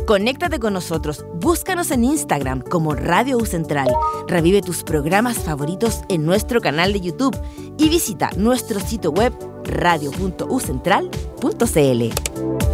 Conéctate con nosotros, búscanos en Instagram como Radio U Central, revive tus programas favoritos en nuestro canal de YouTube y visita nuestro sitio web radio.ucentral.cl.